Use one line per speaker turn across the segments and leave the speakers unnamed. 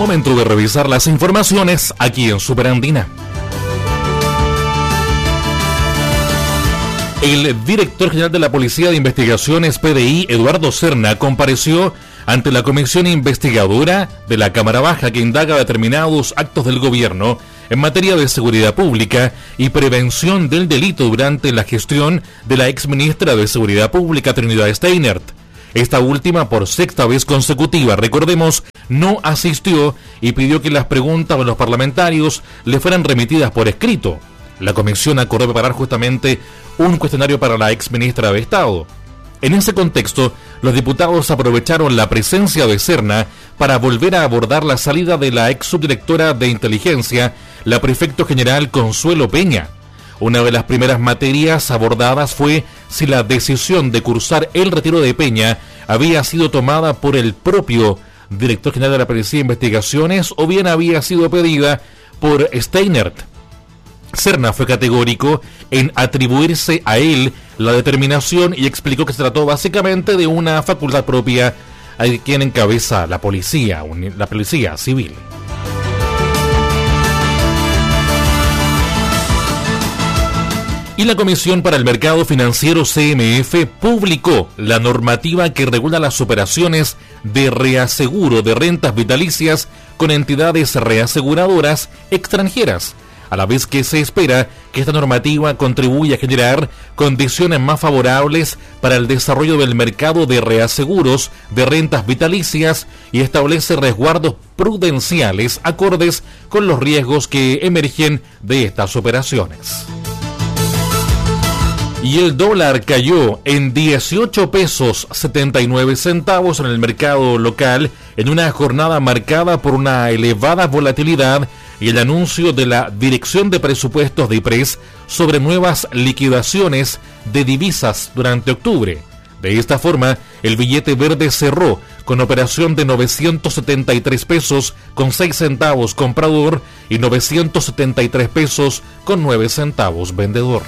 Momento de revisar las informaciones aquí en Superandina. El director general de la Policía de Investigaciones, PDI, Eduardo Serna, compareció ante la comisión investigadora de la Cámara Baja que indaga determinados actos del gobierno en materia de seguridad pública y prevención del delito durante la gestión de la exministra de Seguridad Pública, Trinidad Steinert. Esta última, por sexta vez consecutiva, recordemos, no asistió y pidió que las preguntas de los parlamentarios le fueran remitidas por escrito. La comisión acordó preparar justamente un cuestionario para la exministra de Estado. En ese contexto, los diputados aprovecharon la presencia de Serna para volver a abordar la salida de la ex subdirectora de inteligencia, la prefecto general Consuelo Peña. Una de las primeras materias abordadas fue si la decisión de cursar el retiro de Peña había sido tomada por el propio director general de la Policía de Investigaciones o bien había sido pedida por Steinert. Serna fue categórico en atribuirse a él la determinación y explicó que se trató básicamente de una facultad propia a quien encabeza la policía civil. Y la Comisión para el Mercado Financiero CMF publicó la normativa que regula las operaciones de reaseguro de rentas vitalicias con entidades reaseguradoras extranjeras, a la vez que se espera que esta normativa contribuya a generar condiciones más favorables para el desarrollo del mercado de reaseguros de rentas vitalicias y establece resguardos prudenciales acordes con los riesgos que emergen de estas operaciones. Y el dólar cayó en 18 pesos 79 centavos en el mercado local en una jornada marcada por una elevada volatilidad y el anuncio de la Dirección de Presupuestos de IPRES sobre nuevas liquidaciones de divisas durante octubre. De esta forma, el billete verde cerró con operación de 973 pesos con 6 centavos comprador y 973 pesos con 9 centavos vendedor.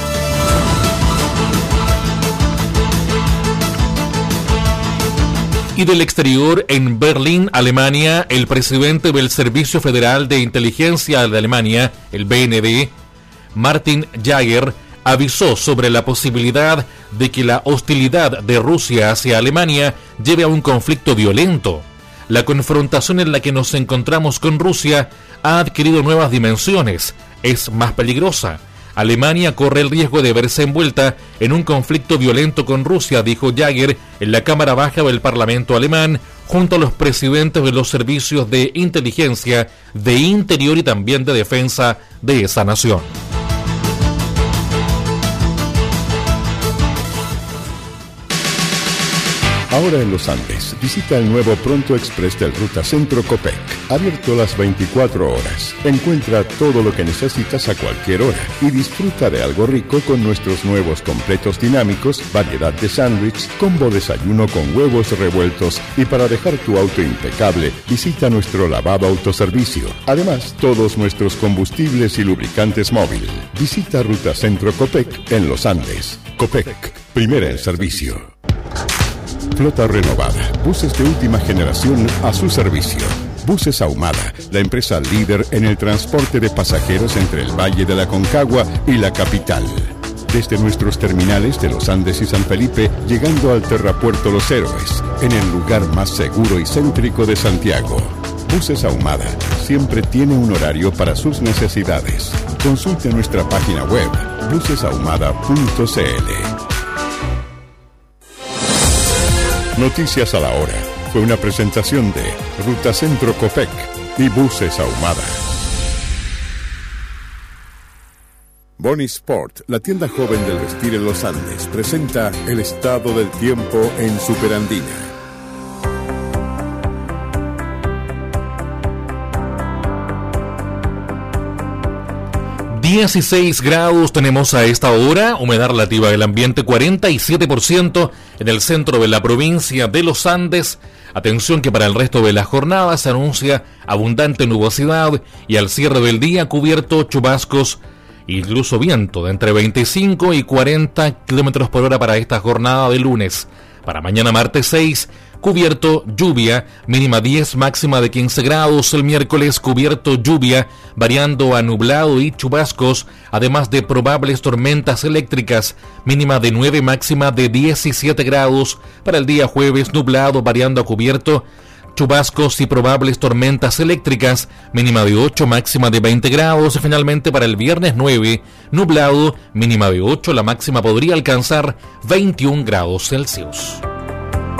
Y del exterior, en Berlín, Alemania, el presidente del Servicio Federal de Inteligencia de Alemania, el BND, Martin Jaeger, avisó sobre la posibilidad de que la hostilidad de Rusia hacia Alemania lleve a un conflicto violento. La confrontación en la que nos encontramos con Rusia ha adquirido nuevas dimensiones, es más peligrosa. Alemania corre el riesgo de verse envuelta en un conflicto violento con Rusia, dijo Jaeger en la Cámara Baja del Parlamento alemán, junto a los presidentes de los servicios de inteligencia, de interior y también de defensa de esa nación.
Ahora en los Andes, visita el nuevo Pronto Express del Ruta Centro Copec, abierto las 24 horas. Encuentra todo lo que necesitas a cualquier hora y disfruta de algo rico con nuestros nuevos completos dinámicos, variedad de sándwich, combo desayuno con huevos revueltos y para dejar tu auto impecable, visita nuestro lavado autoservicio. Además, todos nuestros combustibles y lubricantes móvil. Visita Ruta Centro Copec en los Andes. Copec, primera en servicio. Flota renovada, buses de última generación a su servicio. Buses Ahumada, la empresa líder en el transporte de pasajeros entre el Valle de la Concagua y la capital. Desde nuestros terminales de Los Andes y San Felipe, llegando al Terrapuerto Los Héroes, en el lugar más seguro y céntrico de Santiago. Buses Ahumada siempre tiene un horario para sus necesidades. Consulte nuestra página web, bucesahumada.cl. Noticias a la hora. Fue una presentación de Ruta Centro Copec y Buses Ahumada. Bonnie Sport, la tienda joven del vestir en los Andes, presenta el estado del tiempo en Superandina.
...16 grados tenemos a esta hora, humedad relativa del ambiente 47% en el centro de la provincia de los Andes. Atención que para el resto de la jornada se anuncia abundante nubosidad y al cierre del día cubierto chubascos, incluso viento de entre 25 y 40 kilómetros por hora para esta jornada de lunes. Para mañana martes 6, cubierto, lluvia, mínima 10, máxima de 15 grados. El miércoles, cubierto, lluvia, variando a nublado y chubascos, además de probables tormentas eléctricas, mínima de 9, máxima de 17 grados. Para el día jueves, nublado, variando a cubierto, chubascos y probables tormentas eléctricas, mínima de 8, máxima de 20 grados. Finalmente, para el viernes 9, nublado, mínima de 8, la máxima podría alcanzar 21 grados Celsius.